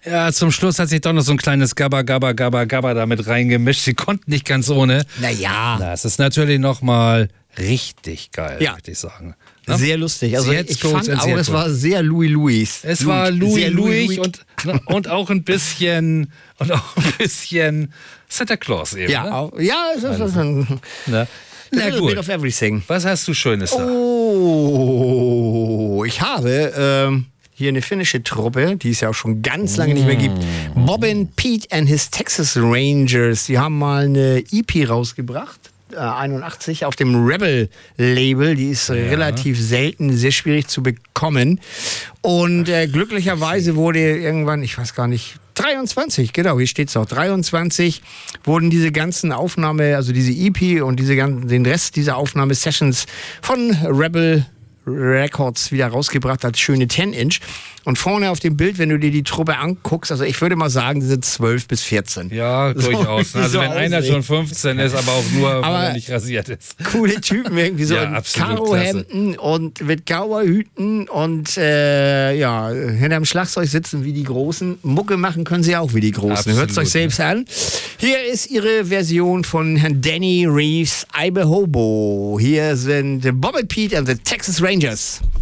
Ja, zum Schluss hat sich doch noch so ein kleines Gabba damit reingemischt. Sie konnten nicht ganz ohne. Naja. Das ist natürlich nochmal richtig geil, würde ich sagen. Ne? Sehr lustig. Also ich fand auch, es war sehr Louis. Es war Louis und auch ein bisschen Santa Claus eben. Ja, ne? Es ist ein little bit of everything. Was hast du Schönes da? Oh, ich habe hier eine finnische Truppe, die es ja auch schon ganz lange nicht mehr gibt. Bobbin Pete and his Texas Rangers. Die haben mal eine EP rausgebracht. 81 auf dem Rebel-Label. Die ist relativ selten, sehr schwierig zu bekommen. Und glücklicherweise wurde irgendwann, ich weiß gar nicht, 23, genau, hier steht es auch, 23 wurden diese ganzen also diese EP und den Rest dieser Aufnahmesessions von Rebel Records wieder rausgebracht als schöne 10-Inch. Und vorne auf dem Bild, wenn du dir die Truppe anguckst, also ich würde mal sagen, die sind 12 bis 14. Ja, durchaus. Also wenn einer schon 15 ist, aber auch nur, weil er nicht rasiert ist. Coole Typen, irgendwie so in Karohemden und mit Cowboyhüten und hinterm Schlagzeug sitzen wie die Großen. Mucke machen können sie auch wie die Großen. Hört es euch selbst an. Hier ist ihre Version von Herrn Danny Reeves, Ibe Hobo. Hier sind Bobbin Pete and the Texas Rangers.